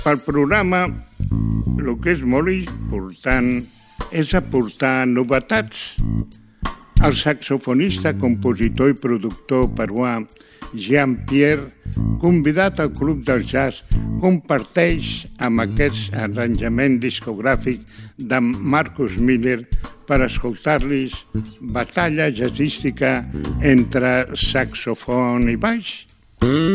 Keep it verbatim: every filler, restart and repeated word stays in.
Pel programa, el que és molt important és aportar novetats. El saxofonista, compositor i productor peruà Jean-Pierre, convidat al Club del Jazz, comparteix amb aquest arranjament discogràfic de Marcus Miller per escoltar-los batalla jazzística entre saxofon i baix.